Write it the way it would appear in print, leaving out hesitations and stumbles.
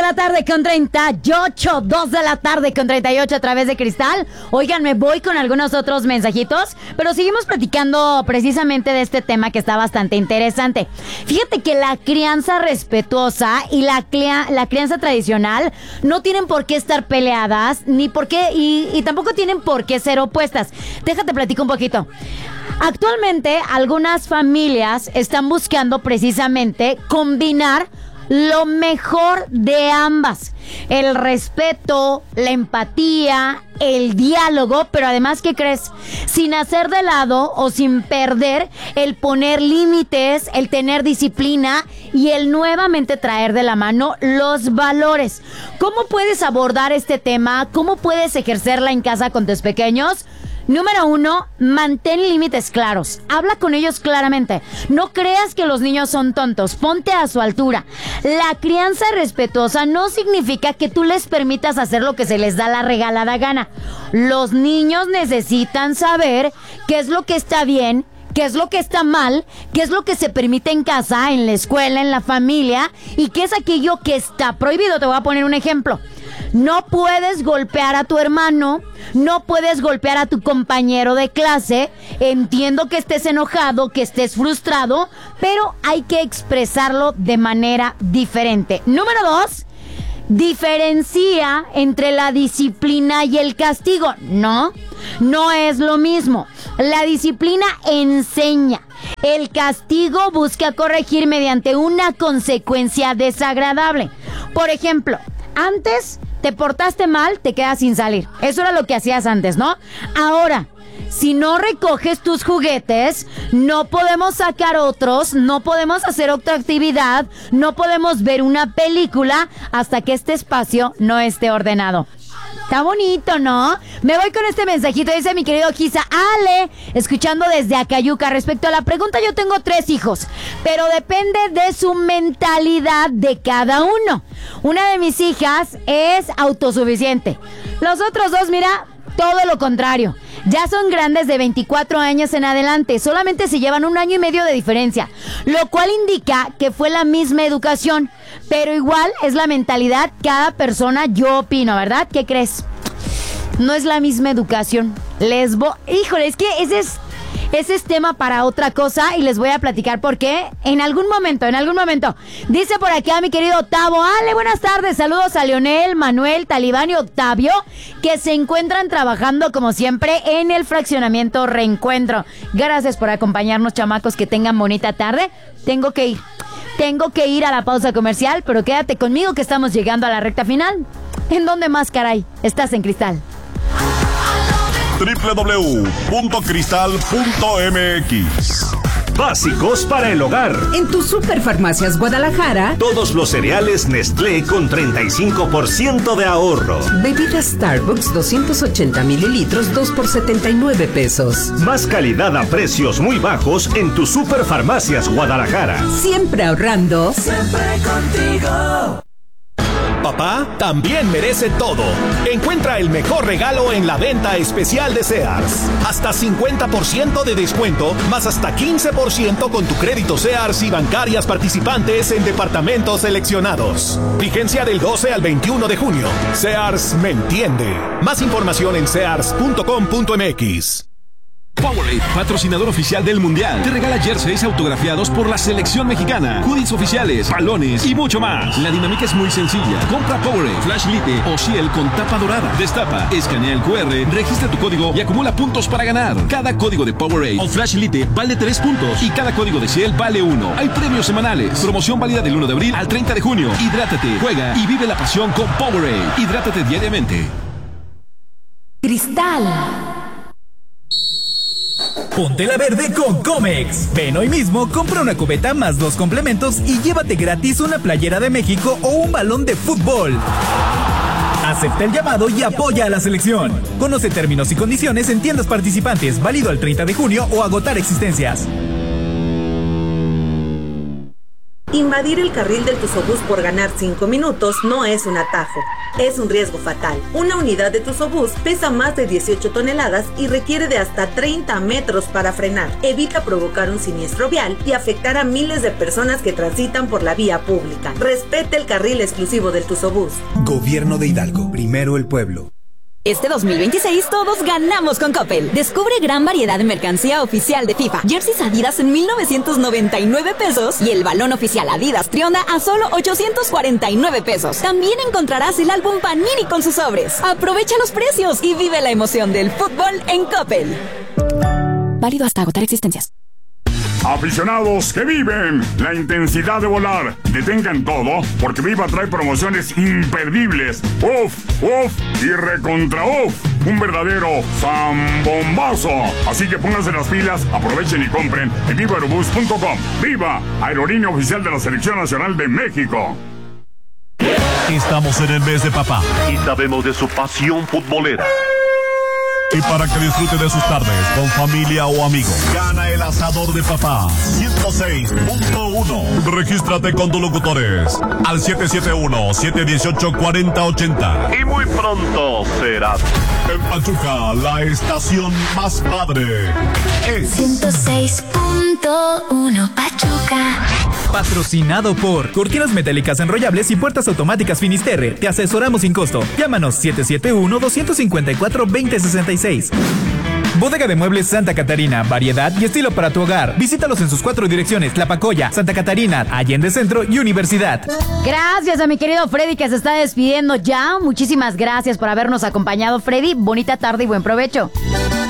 la tarde con 38, 2 de la tarde con 38 a través de Cristal. Oigan, me voy con algunos otros mensajitos, pero seguimos platicando precisamente de este tema que está bastante interesante. Fíjate que la crianza respetuosa y la crianza tradicional no tienen por qué estar peleadas, ni por qué, y tampoco tienen por qué ser opuestas. Déjate platico un poquito. Actualmente, algunas familias están buscando precisamente combinar lo mejor de ambas: el respeto, la empatía, el diálogo, pero además, ¿qué crees? Sin hacer de lado o sin perder el poner límites, el tener disciplina y el nuevamente traer de la mano los valores. ¿Cómo puedes abordar este tema? ¿Cómo puedes ejercerla en casa con tus pequeños? Número 1, mantén límites claros. Habla con ellos claramente. No creas que los niños son tontos. Ponte a su altura. La crianza respetuosa no significa que tú les permitas hacer lo que se les da la regalada gana. Los niños necesitan saber qué es lo que está bien, qué es lo que está mal, qué es lo que se permite en casa, en la escuela, en la familia, y qué es aquello que está prohibido. Te voy a poner un ejemplo. No puedes golpear a tu hermano, no puedes golpear a tu compañero de clase. Entiendo que estés enojado, que estés frustrado, pero hay que expresarlo de manera diferente. Número 2, diferencia entre la disciplina y el castigo. No es lo mismo. La disciplina enseña. El castigo busca corregir mediante una consecuencia desagradable. Por ejemplo, antes te portaste mal, te quedas sin salir. Eso era lo que hacías antes, ¿no? Ahora, si no recoges tus juguetes, no podemos sacar otros, no podemos hacer otra actividad, no podemos ver una película hasta que este espacio no esté ordenado. Está bonito, ¿no? Me voy con este mensajito, dice mi querido Gisa Ale, escuchando desde Acayuca. Respecto a la pregunta, yo tengo 3 hijos, pero depende de su mentalidad de cada uno. Una de mis hijas es autosuficiente. Los otros 2, mira, todo lo contrario. Ya son grandes de 24 años en adelante, solamente se llevan 1 año y medio de diferencia, lo cual indica que fue la misma educación, pero igual es la mentalidad cada persona, yo opino, ¿verdad? ¿Qué crees? No es la misma educación. Híjole, es que ese es tema para otra cosa y les voy a platicar por qué en algún momento. Dice por acá mi querido Tavo: Ale, buenas tardes, saludos a Leonel, Manuel, Talibán y Octavio, que se encuentran trabajando como siempre en el fraccionamiento Reencuentro. Gracias por acompañarnos, chamacos, que tengan bonita tarde. Tengo que ir a la pausa comercial, pero quédate conmigo que estamos llegando a la recta final. ¿En dónde más, caray? Estás en Cristal. www.cristal.mx. Básicos para el hogar. En tu Superfarmacias Guadalajara, Todos los cereales Nestlé con 35% de ahorro. bebidas Starbucks 280 mililitros, 2 por 79 pesos. Más calidad a precios muy bajos en tu Superfarmacias Guadalajara. Siempre ahorrando. Siempre contigo. Papá también merece todo. Encuentra el mejor regalo en la venta especial de Sears. Hasta 50% de descuento, más hasta 15% con tu crédito Sears y bancarias participantes en departamentos seleccionados. Vigencia del 12 al 21 de junio. Sears me entiende. Más información en sears.com.mx. Powerade, patrocinador oficial del Mundial, te regala jerseys autografiados por la selección mexicana, hoodies oficiales, balones y mucho más. La dinámica es muy sencilla. Compra Powerade, Flash Lite o Ciel con tapa dorada. Destapa, escanea el QR, registra tu código y acumula puntos para ganar. Cada código de Powerade o Flash Lite vale 3 puntos y cada código de Ciel vale 1. Hay premios semanales. Promoción válida del 1 de abril al 30 de junio. Hidrátate, juega y vive la pasión con Powerade. Hidrátate diariamente. Cristal. Ponte la verde con Comex. Ven hoy mismo, compra una cubeta más 2 complementos y llévate gratis una playera de México o un balón de fútbol. Acepta el llamado y apoya a la selección. Conoce términos y condiciones en tiendas participantes, válido al 30 de junio o agotar existencias. Invadir el carril del Tuzobús por ganar 5 minutos no es un atajo, es un riesgo fatal. Una unidad de Tuzobús pesa más de 18 toneladas y requiere de hasta 30 metros para frenar. Evita provocar un siniestro vial y afectar a miles de personas que transitan por la vía pública. Respete el carril exclusivo del Tuzobús. Gobierno de Hidalgo, primero el pueblo. Este 2026 todos ganamos con Coppel. Descubre gran variedad de mercancía oficial de FIFA. Jerseys Adidas en 1,999 pesos y el balón oficial Adidas Trionda a solo 849 pesos. También encontrarás el álbum Panini con sus sobres. Aprovecha los precios y vive la emoción del fútbol en Coppel. Válido hasta agotar existencias. Aficionados que viven la intensidad de volar, detengan todo porque Viva trae promociones imperdibles. ¡Uf! Y recontra ¡uf! Un verdadero zambombazo. Así que pónganse las pilas, aprovechen y compren en vivaerobus.com. ¡Viva! Aerolínea oficial de la Selección Nacional de México. Estamos en el mes de papá y sabemos de su pasión futbolera. Y para que disfrute de sus tardes con familia o amigos, gana el asador de papá 106.1. Regístrate con tus locutores al 771-718-4080. Y muy pronto serás en Pachuca, la estación más padre. Es 106.1 Pachuca. Patrocinado por Cortinas Metálicas Enrollables y Puertas Automáticas Finisterre. Te asesoramos sin costo. Llámanos 771-254-2066. Bodega de Muebles Santa Catarina, variedad y estilo para tu hogar. Visítalos en sus 4 direcciones: Tlapacoya, Santa Catarina, Allende Centro y Universidad. Gracias a mi querido Freddy que se está despidiendo ya. Muchísimas gracias por habernos acompañado, Freddy. Bonita tarde y buen provecho.